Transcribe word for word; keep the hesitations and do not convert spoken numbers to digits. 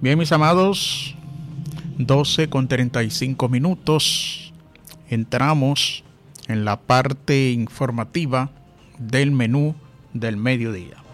Bien, mis amados, doce con treinta y cinco minutos. Entramos en la parte informativa del menú del mediodía.